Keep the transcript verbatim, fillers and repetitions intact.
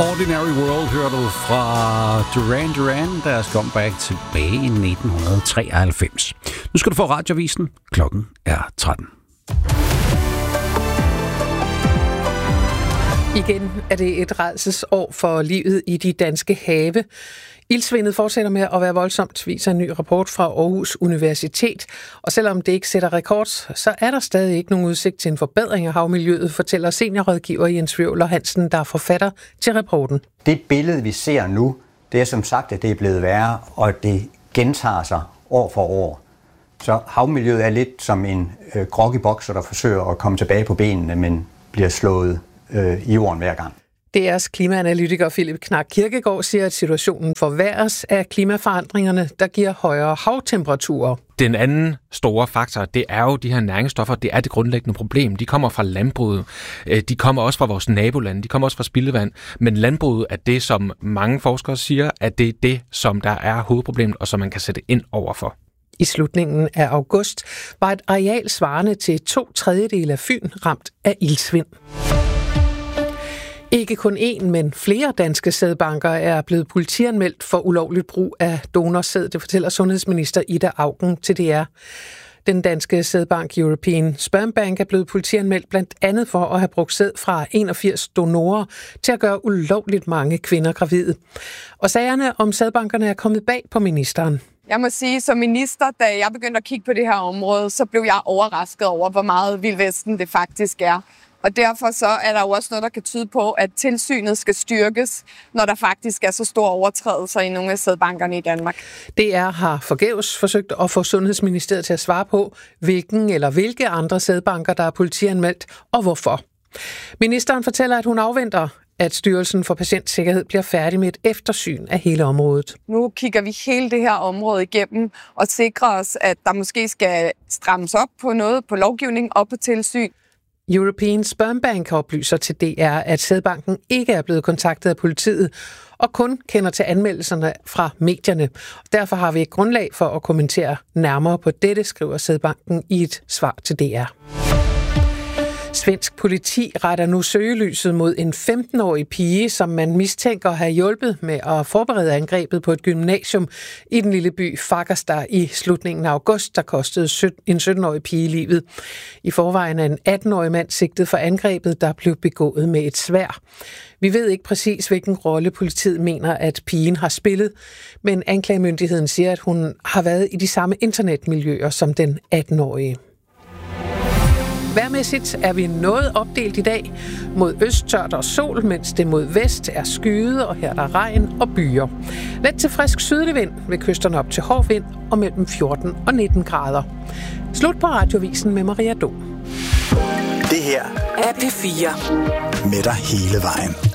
Ordinary World hører du fra Duran Duran, deres comeback tilbage i nitten treoghalvfems. Nu skal du få Radioavisen. Klokken er tretten. Igen er det et rædselsår for livet i de danske have. Ildsvindet fortsætter med at være voldsomt, viser en ny rapport fra Aarhus Universitet. Og selvom det ikke sætter rekord, så er der stadig ikke nogen udsigt til en forbedring af havmiljøet, fortæller seniorrådgiver Jens Wøvler Hansen, der er forfatter til rapporten. Det billede, vi ser nu, det er som sagt, at det er blevet værre, og det gentager sig år for år. Så havmiljøet er lidt som en øh, groggy bokser, der forsøger at komme tilbage på benene, men bliver slået øh, i jorden hver gang. D R's klimaanalytiker Philip Knak Kirkegaard siger, at situationen forværres af klimaforandringerne, der giver højere havtemperaturer. Den anden store faktor, det er jo de her næringsstoffer. Det er det grundlæggende problem. De kommer fra landbruget. De kommer også fra vores nabolande. De kommer også fra spildevand. Men landbruget er det, som mange forskere siger, at det er det, som der er hovedproblemet, og som man kan sætte ind overfor. I slutningen af august var et areal svarende til to tredjedele af Fyn ramt af ildsvind. Ikke kun én, men flere danske sædbanker er blevet politianmeldt for ulovligt brug af donorsæd, det fortæller sundhedsminister Ida Auken til D R. Den danske sædbank European Sperm Bank er blevet politianmeldt blandt andet for at have brugt sæd fra enogfirs donorer til at gøre ulovligt mange kvinder gravide. Og sagerne om sædbankerne er kommet bag på ministeren. Jeg må sige, som minister, da jeg begyndte at kigge på det her område, så blev jeg overrasket over, hvor meget vildvesten det faktisk er. Og derfor så er der jo også noget, der kan tyde på, at tilsynet skal styrkes, når der faktisk er så store overtrædelser i nogle af sædbankerne i Danmark. D R har forgæves forsøgt at få Sundhedsministeriet til at svare på, hvilken eller hvilke andre sædbanker, der er politianmeldt, og hvorfor. Ministeren fortæller, at hun afventer, at Styrelsen for Patientsikkerhed bliver færdig med et eftersyn af hele området. Nu kigger vi hele det her område igennem og sikrer os, at der måske skal strammes op på noget, på lovgivning og på tilsyn. European Sperm Bank oplyser til D R, at sædbanken ikke er blevet kontaktet af politiet og kun kender til anmeldelserne fra medierne. Derfor har vi ikke grundlag for at kommentere nærmere på dette, skriver sædbanken i et svar til D R. Svensk politi retter nu søgelyset mod en femten-årig pige, som man mistænker at have hjulpet med at forberede angrebet på et gymnasium i den lille by Fagersta i slutningen af august, der kostede en sytten-årig pige livet. I forvejen er en atten-årig mand sigtet for angrebet, der blev begået med et sværd. Vi ved ikke præcis, hvilken rolle politiet mener, at pigen har spillet, men anklagemyndigheden siger, at hun har været i de samme internetmiljøer som den atten-årige. Vejrmæssigt er vi noget opdelt i dag. Mod øst tørt og sol, mens det mod vest er skyet, og her er der regn og byer. Let til frisk sydlig vind ved kysterne op til hård vind og mellem fjorten og nitten grader. Slut på Radioavisen med Maria Dom. Det her er P fire. Med dig hele vejen.